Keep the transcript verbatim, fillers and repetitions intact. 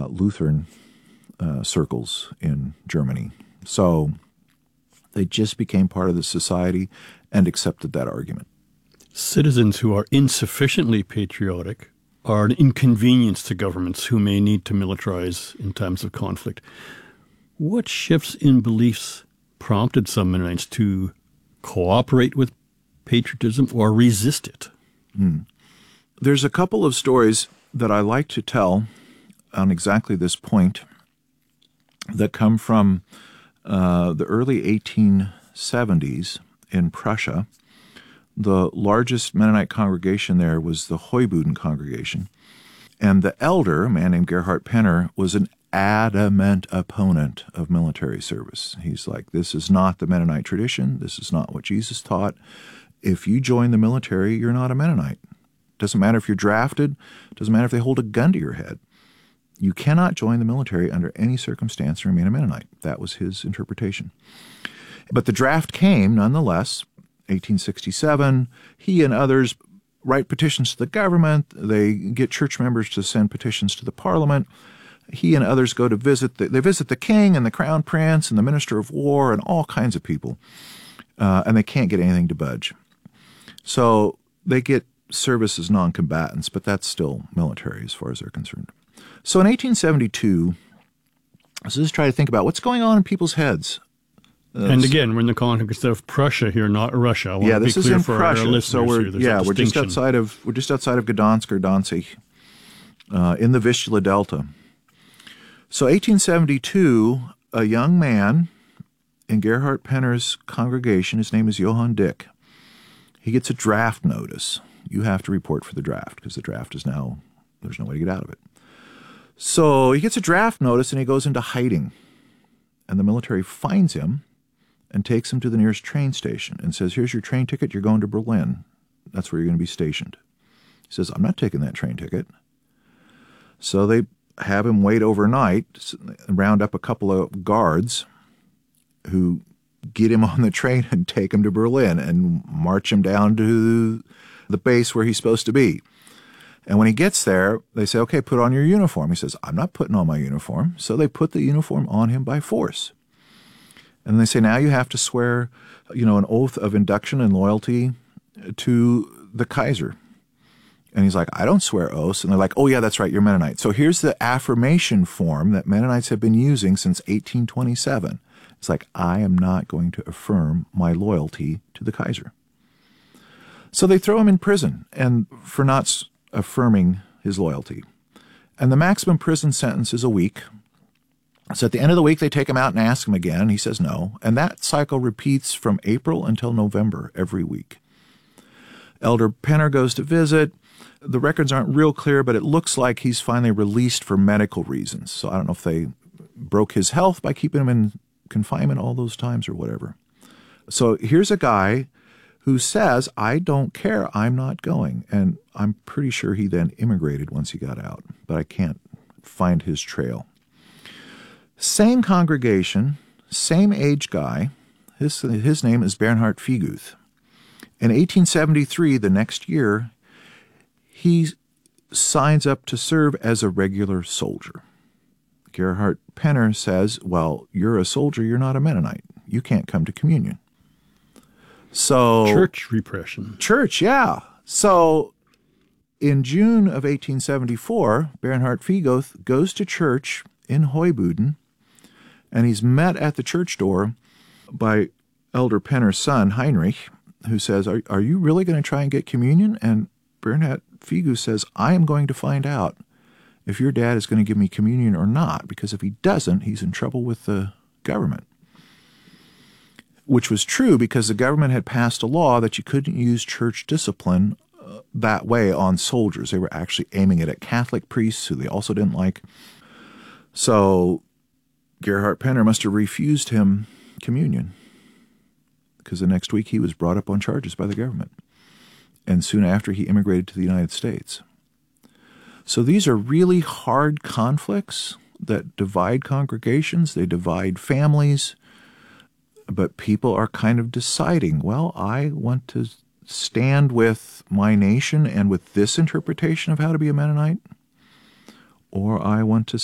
uh, Lutheran uh, circles in Germany. So they just became part of the society and accepted that argument. Citizens who are insufficiently patriotic are an inconvenience to governments who may need to militarize in times of conflict. What shifts in beliefs prompted some Mennonites to cooperate with patriotism or resist it? Hmm. There's a couple of stories that I like to tell on exactly this point that come from uh, the early eighteen seventies in Prussia. The largest Mennonite congregation there was the Heubuden congregation. And the elder, a man named Gerhard Penner, was an adamant opponent of military service. He's like, this is not the Mennonite tradition. This is not what Jesus taught. If you join the military, you're not a Mennonite. Doesn't matter if you're drafted. Doesn't matter if they hold a gun to your head. You cannot join the military under any circumstance and remain a Mennonite. That was his interpretation. But the draft came nonetheless. eighteen sixty-seven, he and others write petitions to the government. They get church members to send petitions to the parliament. He and others go to visit, the, they visit the king and the crown prince and the minister of war and all kinds of people, uh, and they can't get anything to budge. So they get service as non-combatants, but that's still military as far as they're concerned. So in eighteen seventy-two, let's just try to think about what's going on in people's heads. Uh, and again, we're in the context of Prussia here, not Russia. I want yeah, to be this is clear in for Prussia. Our listeners so we're here. yeah, we're just outside of we're just outside of Gdansk or Danzig, uh, in the Vistula Delta. So eighteen seventy-two, a young man in Gerhard Penner's congregation, his name is Johann Dick, he gets a draft notice. You have to report for the draft because the draft is now, there's no way to get out of it. So he gets a draft notice and he goes into hiding. And the military finds him and takes him to the nearest train station and says, here's your train ticket, you're going to Berlin. That's where you're going to be stationed. He says, I'm not taking that train ticket. So they have him wait overnight and round up a couple of guards who get him on the train and take him to Berlin and march him down to the base where he's supposed to be. And when he gets there, they say, okay, put on your uniform. He says, I'm not putting on my uniform. So they put the uniform on him by force. And they say, now you have to swear, you know, an oath of induction and loyalty to the Kaiser. And he's like, I don't swear oaths. And they're like, oh, yeah, that's right, you're Mennonite. So here's the affirmation form that Mennonites have been using since eighteen twenty-seven. It's like, I am not going to affirm my loyalty to the Kaiser. So they throw him in prison and for not affirming his loyalty. And the maximum prison sentence is a week. So at the end of the week, they take him out and ask him again, and he says no. And that cycle repeats from April until November every week. Elder Penner goes to visit. The records aren't real clear, but it looks like he's finally released for medical reasons. So I don't know if they broke his health by keeping him in confinement all those times or whatever. So here's a guy who says, I don't care, I'm not going. And I'm pretty sure he then immigrated once he got out, but I can't find his trail. Same congregation, same age guy. His, his name is Bernhard Figuth. In eighteen seventy-three, the next year, he signs up to serve as a regular soldier. Gerhard Penner says, well, you're a soldier, you're not a Mennonite. You can't come to communion. So church repression. Church, yeah. So in June of eighteen seventy-four, Bernhard Figuth goes to church in Heubuden, and he's met at the church door by Elder Penner's son, Heinrich, who says, are, are you really going to try and get communion? And Bernhard Figuth says, I am going to find out if your dad is going to give me communion or not, because if he doesn't, he's in trouble with the government. Which was true because the government had passed a law that you couldn't use church discipline uh, that way on soldiers. They were actually aiming it at Catholic priests who they also didn't like. So Gerhard Penner must have refused him communion because the next week he was brought up on charges by the government. And soon after, he immigrated to the United States. So these are really hard conflicts that divide congregations, they divide families. But people are kind of deciding, well, I want to stand with my nation and with this interpretation of how to be a Mennonite, or I want to